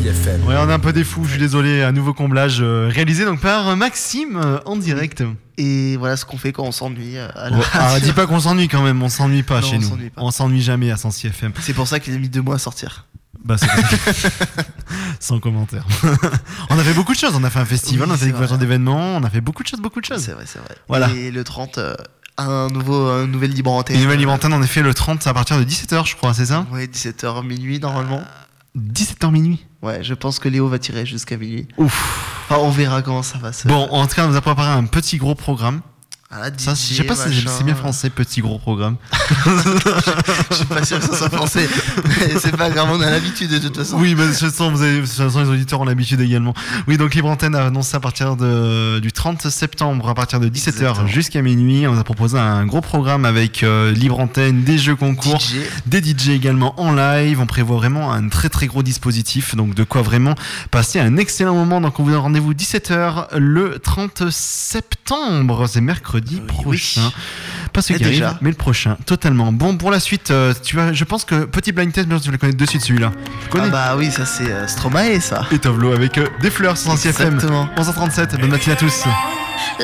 FM. Ouais, on est un peu des fous, je suis désolé. Un nouveau comblage réalisé donc par Maxime en direct. Et voilà ce qu'on fait quand on s'ennuie à la Dis pas qu'on s'ennuie quand même, on s'ennuie pas Non, chez on nous. s'ennuie pas. On s'ennuie jamais à Sensi FM. C'est pour ça qu'il a mis 2 mois à sortir. Bah, c'est sans commentaire. On a fait beaucoup de choses, on a fait un festival, Oui, on a fait c'est des couvertures vrai. d'événements, on a fait beaucoup de choses. C'est vrai. Voilà. Et le 30, un nouvel libre antenne. Une nouvelle libre antenne, en effet, le 30 à partir de 17h, je crois, c'est ça? Ouais, 17h minuit normalement. 17h minuit. Ouais, je pense que Léo va tirer jusqu'à minuit. Ouf. Enfin, on verra comment ça va se. Bon, en tout cas, on nous a préparé un petit gros programme. Ah, DJ, Ça, je sais pas si c'est bien français, petit gros programme. Je suis pas sûr que ça soit français. Mais c'est pas grave, on a l'habitude de toute façon. Oui, mais de toute façon, les auditeurs ont l'habitude également. Oui, donc Libre Antenne a annoncé à partir du 30 septembre, à partir de 17h Exactement. jusqu'à minuit. On nous a proposé un gros programme avec Libre Antenne, des jeux concours, DJ. des DJ également en live. On prévoit vraiment un très très gros dispositif, donc de quoi vraiment passer un excellent moment. Donc on vous donne rendez-vous 17h le 30 septembre, c'est mercredi prochain. Pas celui qui déjà. arrive, mais le prochain, totalement. Bon, pour la suite, je pense que petit blind test, mais tu vas le connaître de suite celui-là. Tu connais? Ah bah oui, ça c'est Stromae ça. Et Tovlo avec des fleurs sur Sensi FM. Exactement. 11h37, bonne matinée à tous.